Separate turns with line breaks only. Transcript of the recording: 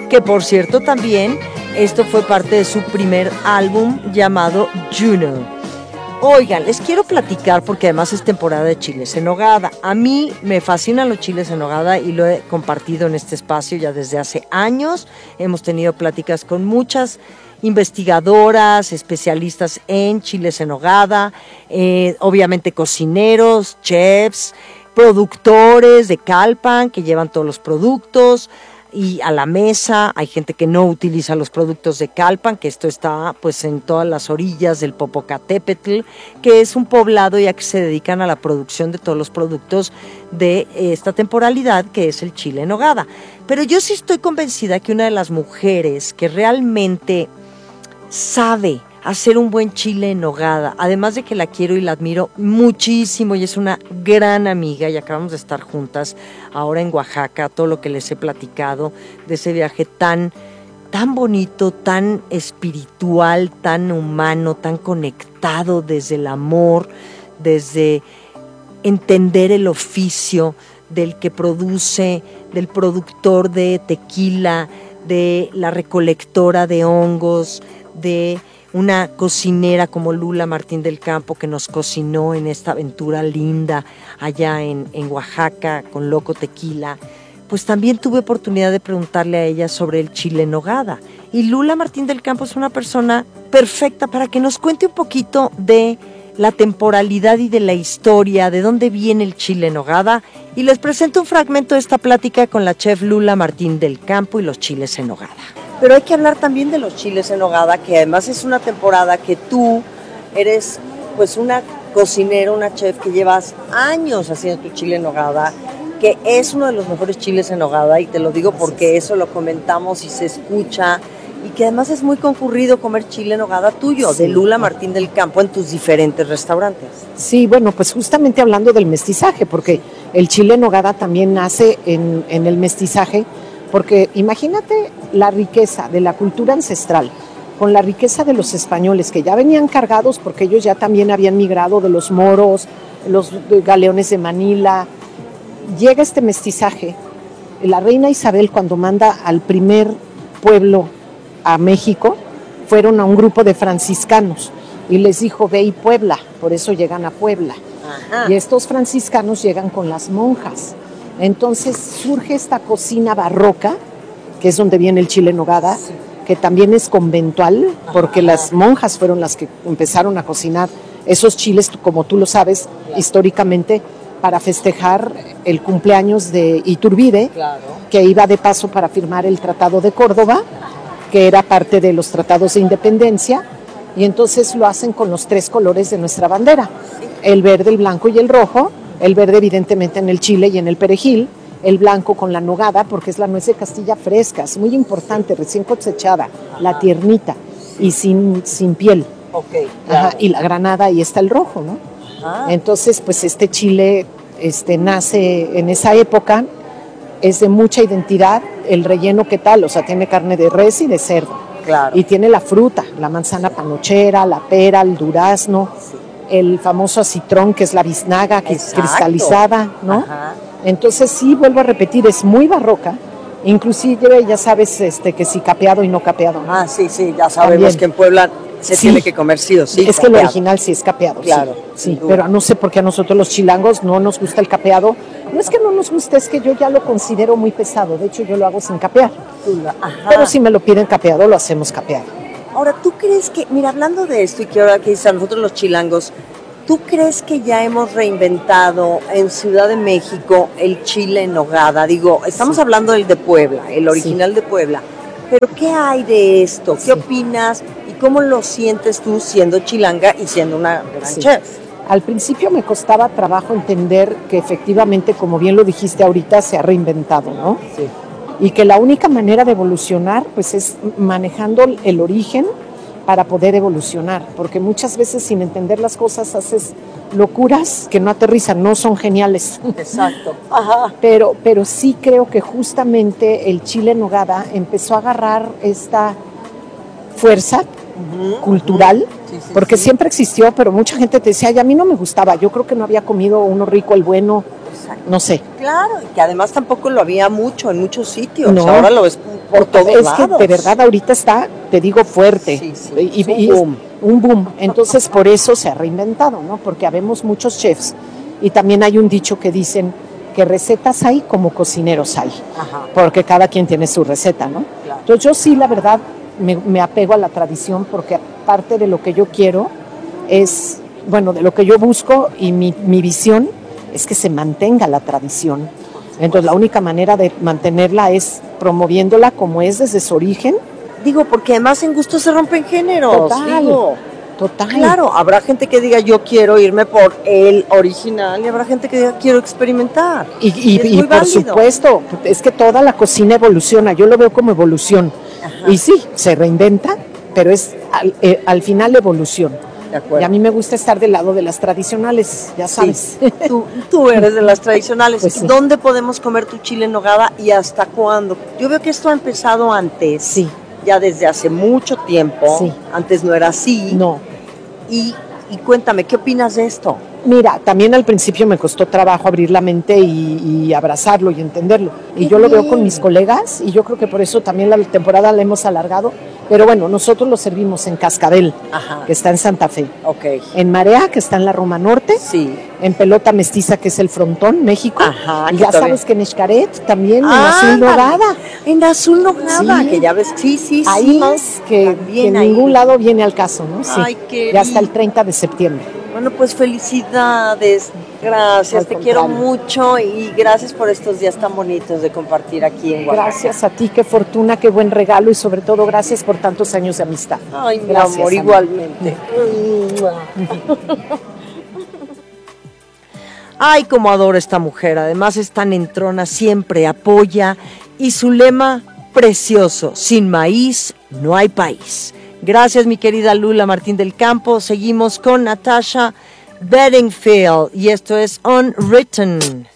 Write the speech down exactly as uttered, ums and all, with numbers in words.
que por cierto también esto fue parte de su primer álbum llamado Juno. Oigan, les quiero platicar porque además es temporada de chiles en nogada. A mí me fascinan los chiles en nogada y lo he compartido en este espacio ya desde hace años. Hemos tenido pláticas con muchas investigadoras, especialistas en chiles en nogada, eh, obviamente cocineros, chefs, productores de Calpan que llevan todos los productos y a la mesa. Hay gente que no utiliza los productos de Calpan, que esto está pues en todas las orillas del Popocatépetl, que es un poblado ya que se dedican a la producción de todos los productos de esta temporalidad, que es el chile en nogada. Pero yo sí estoy convencida que una de las mujeres que realmente sabe hacer un buen chile en nogada, además de que la quiero y la admiro muchísimo y es una gran amiga y acabamos de estar juntas ahora en Oaxaca, todo lo que les he platicado de ese viaje tan, tan bonito, tan espiritual, tan humano, tan conectado desde el amor, desde entender el oficio del que produce, del productor de tequila, de la recolectora de hongos, de una cocinera como Lula Martín del Campo que nos cocinó en esta aventura linda allá en, en Oaxaca con Loco Tequila, pues también tuve oportunidad de preguntarle a ella sobre el chile en nogada. Y Lula Martín del Campo es una persona perfecta para que nos cuente un poquito de la temporalidad y de la historia, de dónde viene el chile en nogada. Y les presento un fragmento de esta plática con la chef Lula Martín del Campo y los chiles en nogada. Pero hay que hablar también de los chiles en nogada, que además es una temporada que tú eres pues una cocinera, una chef que llevas años haciendo tu chile en nogada, que es uno de los mejores chiles en nogada, y te lo digo porque eso lo comentamos y se escucha, y que además es muy concurrido comer chile en nogada tuyo, sí, de Lula Martín del Campo, en tus diferentes restaurantes.
Sí, bueno, pues justamente hablando del mestizaje, porque el chile en nogada también nace en, en el mestizaje, porque imagínate la riqueza de la cultura ancestral con la riqueza de los españoles que ya venían cargados porque ellos ya también habían migrado de los moros, los galeones de Manila. Llega este mestizaje. La reina Isabel, cuando manda al primer pueblo a México, fueron a un grupo de franciscanos y les dijo, ve y Puebla, por eso llegan a Puebla. Ajá. Y estos franciscanos llegan con las monjas. Entonces surge esta cocina barroca, que es donde viene el chile en nogada, sí, que también es conventual, porque ajá, las monjas fueron las que empezaron a cocinar esos chiles, como tú lo sabes, claro, históricamente, para festejar el cumpleaños de Iturbide, claro, que iba de paso para firmar el Tratado de Córdoba, que era parte de los tratados de independencia, y entonces lo hacen con los tres colores de nuestra bandera, el verde, el blanco y el rojo. El verde evidentemente en el chile y en el perejil, el blanco con la nogada, porque es la nuez de Castilla fresca, es muy importante, recién cosechada, ajá, la tiernita y sin, sin piel. Okay, claro. Ajá, y la granada, ahí está el rojo, ¿no? Ajá. Entonces, pues este chile este, nace en esa época, es de mucha identidad, el relleno, ¿qué tal? O sea, tiene carne de res y de cerdo. Claro. Y tiene la fruta, la manzana panochera, la pera, el durazno, sí, el famoso acitrón, que es la biznaga, que es cristalizada, ¿no? Ajá. Entonces sí, vuelvo a repetir, es muy barroca, inclusive ya sabes este, que sí capeado y no capeado, ¿no?
Ah, sí, sí, ya sabemos también que en Puebla se sí, tiene que comer sí o sí.
Es capeado, que el original sí es capeado,
claro,
sí, sí, pero no sé por qué a nosotros los chilangos no nos gusta el capeado. No es que no nos guste, es que yo ya lo considero muy pesado, de hecho yo lo hago sin capear. Ajá. Pero si me lo piden capeado, lo hacemos capeado.
Ahora, ¿tú crees que, mira, hablando de esto y que ahora que dice a nosotros los chilangos, ¿tú crees que ya hemos reinventado en Ciudad de México el chile en nogada? Digo, estamos sí, hablando del de Puebla, el original sí, de Puebla, pero ¿qué hay de esto? ¿Qué sí, opinas y cómo lo sientes tú siendo chilanga y siendo una gran sí, chef?
Al principio me costaba trabajo entender que efectivamente, como bien lo dijiste ahorita, se ha reinventado, ¿no? Sí. Y que la única manera de evolucionar pues es manejando el origen para poder evolucionar, porque muchas veces sin entender las cosas haces locuras que no aterrizan, no son geniales.
Exacto. Ajá.
Pero, pero sí creo que justamente el chile en nogada empezó a agarrar esta fuerza uh-huh, cultural, uh-huh. Sí, sí, porque sí, siempre existió, pero mucha gente te decía, ay, a mí no me gustaba, yo creo que no había comido uno rico, el bueno,
Exacto.
No sé.
Claro, y que además tampoco lo había mucho en muchos sitios.
No.
Ahora lo ves por todos
es
lados.
que de verdad ahorita está, te digo, fuerte.
Sí, sí,
y,
es un
y
boom.
Es un boom. Entonces por eso se ha reinventado, ¿no? Porque habemos muchos chefs y también hay un dicho que dicen que recetas hay como cocineros hay.
Ajá.
Porque cada quien tiene su receta, ¿no?
Claro.
Entonces yo sí, la verdad, me, me apego a la tradición porque parte de lo que yo quiero es, bueno, de lo que yo busco y mi, mi visión es que se mantenga la tradición. Entonces la única manera de mantenerla es promoviéndola como es desde su origen.
Digo, porque además en gusto se rompen géneros.
Total,
digo.
total.
Claro, habrá gente que diga yo quiero irme por el original y habrá gente que diga quiero experimentar.
Y, y,
es
y
muy
por
válido.
supuesto, es que toda la cocina evoluciona, yo lo veo como evolución.
Ajá.
Y sí, se reinventa, pero es al, eh, al final evolución.
De acuerdo.
Y a mí me gusta estar del lado de las tradicionales, ya sabes.
Sí. Tú, tú eres de las tradicionales.
Pues sí.
¿Dónde podemos comer tu chile en nogada y hasta cuándo? Yo veo que esto ha empezado antes.
Sí.
Ya desde hace mucho tiempo.
Sí.
Antes no era así.
No.
Y, y cuéntame, ¿qué opinas de esto?
Mira, también al principio me costó trabajo abrir la mente y, y abrazarlo y entenderlo. Y
Qué
yo lo veo
bien.
con mis colegas y yo creo que por eso también la temporada la hemos alargado. Pero bueno, nosotros lo servimos en Cascabel,
Ajá.
que está en Santa Fe.
Ok.
En Marea, que está en la Roma Norte.
Sí.
En Pelota Mestiza, que es el Frontón, México.
Ajá,
y
que
ya
todavía-
sabes que en Xcaret también, en
Ah,
Azul Nogada.
En azul nogada,
Sí.
que ya ves. Sí, sí,
Ahí
sí.
más que,
También
que en
ahí.
ningún lado viene al caso, ¿no? Sí.
Ay, qué
y hasta el
lindo.
treinta de septiembre.
Bueno, pues felicidades. Gracias,
Al
te
contrario.
quiero mucho y gracias por estos días tan bonitos de compartir aquí en Oaxaca.
Gracias a ti, qué fortuna, qué buen regalo y sobre todo gracias por tantos años de amistad.
Ay, mi
Gracias,
amor,
amiga.
igualmente. Ay, cómo adoro a esta mujer. Además es tan entrona, siempre apoya. Y su lema, precioso, sin maíz no hay país. Gracias, mi querida Lula Martín del Campo. Seguimos con Natasha Bedingfield y esto es Unwritten.